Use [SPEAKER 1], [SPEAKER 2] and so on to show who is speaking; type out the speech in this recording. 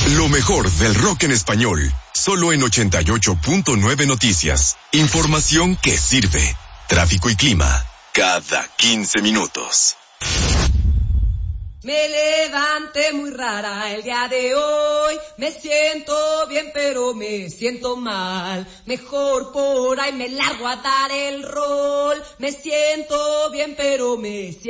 [SPEAKER 1] Lo mejor del rock en español, solo en 88.9 Noticias. Información que sirve. Tráfico y clima, cada 15 minutos.
[SPEAKER 2] Me levanté muy rara el día de hoy, me siento bien pero me siento mal, mejor por ahí me largo a dar el rol, me siento bien pero me siento